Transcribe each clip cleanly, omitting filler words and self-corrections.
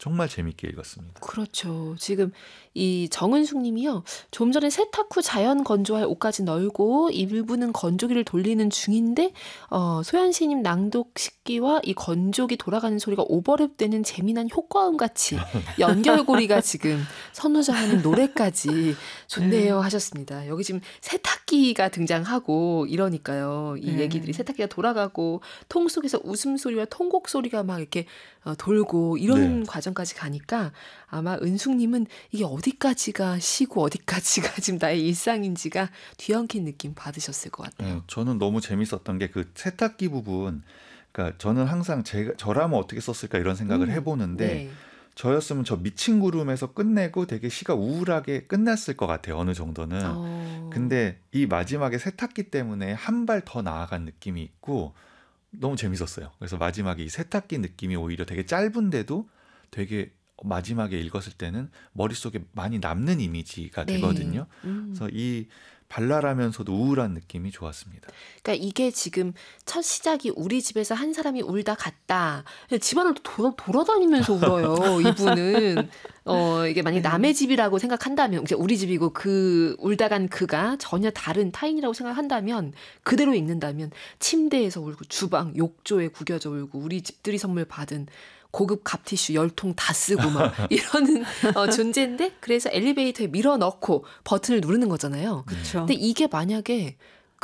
정말 재밌게 읽었습니다. 그렇죠. 지금 이 정은숙 님이요. 좀 전에 세탁 후 자연 건조할 옷까지 널고 일부는 건조기를 돌리는 중인데 소연씨님 낭독 식기와 이 건조기 돌아가는 소리가 오버랩되는 재미난 효과음 같이 연결고리가 지금 선우정아님 노래까지 좋네요 하셨습니다. 여기 지금 세탁기가 등장하고 이러니까요. 이 얘기들이 세탁기가 돌아가고 통 속에서 웃음소리와 통곡 소리가 막 이렇게 돌고 이런 과정까지 가니까 아마 은숙님은 이게 어디까지가 시고 어디까지가 지금 나의 일상인지가 뒤엉킨 느낌 받으셨을 것 같아요. 네, 저는 너무 재밌었던 게 그 세탁기 부분. 그러니까 저는 항상 저라면 어떻게 썼을까 이런 생각을 해보는데 저였으면 저 미친 구름에서 끝내고 되게 시가 우울하게 끝났을 것 같아요. 어느 정도는. 근데 이 마지막에 세탁기 때문에 한 발 더 나아간 느낌이 있고 너무 재밌었어요. 그래서 마지막에 이 세탁기 느낌이 오히려 되게 짧은데도 되게 마지막에 읽었을 때는 머릿속에 많이 남는 이미지가 되거든요. 그래서 이 발랄하면서도 우울한 느낌이 좋았습니다. 그러니까 이게 지금 첫 시작이 우리 집에서 한 사람이 울다 갔다. 집안을 돌아다니면서 울어요. 이분은. 이게 만약에 남의 집이라고 생각한다면 우리 집이고 그 울다 간 그가 전혀 다른 타인이라고 생각한다면 그대로 읽는다면 침대에서 울고 주방 욕조에 구겨져 울고 우리 집들이 선물 받은 고급 갑티슈 10통 다 쓰고 막 이러는 존재인데 그래서 엘리베이터에 밀어넣고 버튼을 누르는 거잖아요. 그쵸. 근데 이게 만약에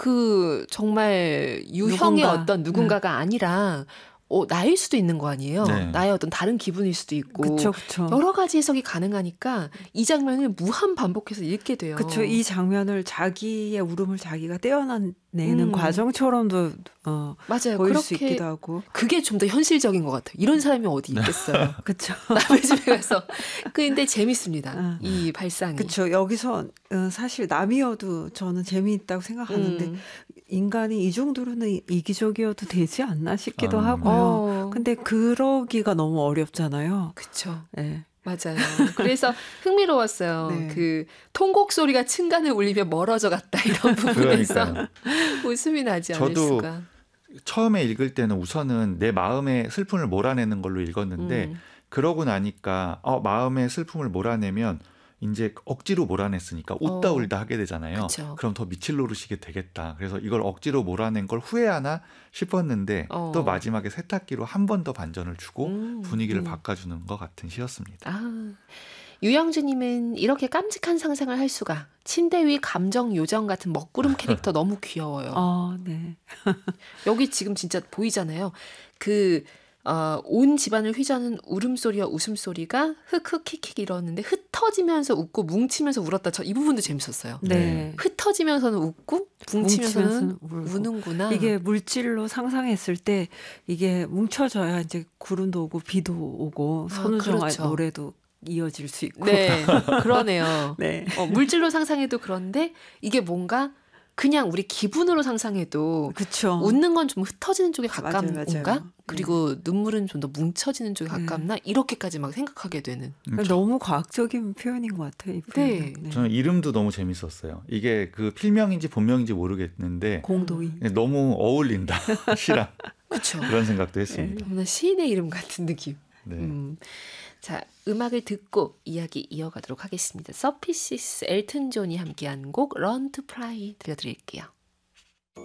그 정말 유형의 어떤 누군가가 아니라 나일 수도 있는 거 아니에요. 나의 어떤 다른 기분일 수도 있고 그쵸. 여러 가지 해석이 가능하니까 이 장면을 무한 반복해서 읽게 돼요. 그렇죠. 이 장면을 자기의 울음을 자기가 떼어내는 과정처럼도 맞아요. 보일 그렇게 수 있기도 하고. 그게 좀 더 현실적인 것 같아요. 이런 사람이 어디 있겠어요. 그렇죠. 남의 집에 가서. 근데 재밌습니다. 이 발상이. 그렇죠. 여기서 사실 남이어도 저는 재미있다고 생각하는데 인간이 이 정도로는 이기적이어도 되지 않나 싶기도 하고요. 근데 그러기가 너무 어렵잖아요. 그렇죠. 네. 맞아요. 그래서 흥미로웠어요. 그 통곡 소리가 층간을 울리며 멀어져 갔다 이런 부분에서 웃음이 나지 않을 수가. 처음에 읽을 때는 우선은 내 마음의 슬픔을 몰아내는 걸로 읽었는데 그러고 나니까 마음의 슬픔을 몰아내면 이제 억지로 몰아냈으니까 웃다 울다 하게 되잖아요. 그쵸. 그럼 더 미칠 노릇이게 되겠다. 그래서 이걸 억지로 몰아낸 걸 후회하나 싶었는데 또 마지막에 세탁기로 한 번 더 반전을 주고 분위기를 바꿔주는 것 같은 시였습니다. 유영주님은 이렇게 깜찍한 상상을 할 수가. 침대 위 감정 요정 같은 먹구름 캐릭터 너무 귀여워요. 네. 여기 지금 진짜 보이잖아요. 온 집안을 휘저는 울음소리와 웃음소리가 흑흑 킥킥 이러는데 흩어지면서 웃고 뭉치면서 울었다. 이 부분도 재밌었어요. 네. 흩어지면서는 웃고 뭉치면서는 우는구나. 이게 물질로 상상했을 때 이게 뭉쳐져야 이제 구름도 오고 비도 오고 선우정아 그렇죠. 노래도 이어질 수 있고. 네, 그러네요. 네. 물질로 상상해도 그런데 이게 뭔가 그냥 우리 기분으로 상상해도 그쵸. 웃는 건 좀 흩어지는 쪽에 가까운가? 맞아요. 그리고 눈물은 좀 더 뭉쳐지는 쪽에 가깝나? 이렇게까지 막 생각하게 되는. 너무 과학적인 표현인 것 같아요. 이 네. 저는 이름도 너무 재밌었어요. 이게 그 필명인지 본명인지 모르겠는데 공도이. 너무 어울린다. 시랑. 그렇죠. 그런 생각도 했습니다. 너무나 시인의 이름 같은 느낌. 네. 자, 음악을 듣고 이야기 이어가도록 하겠습니다. 서피시스 엘튼 존이 함께한 곡 Run to Fly 들려드릴게요.